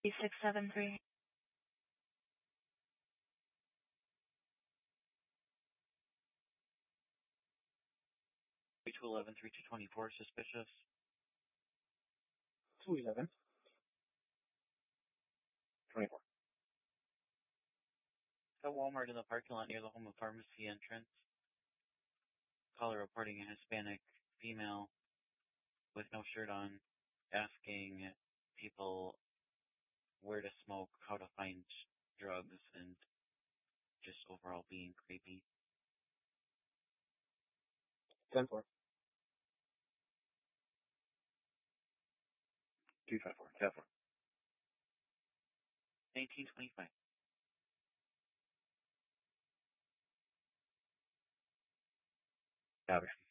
3673. 3211, 3224, suspicious. 211. 24. At Walmart in the parking lot near the Home and Pharmacy entrance. Caller reporting a Hispanic female with no shirt on, asking people where to smoke, how to find drugs, and just overall being creepy. 10-4. 254. 10-4. 1925. Copy.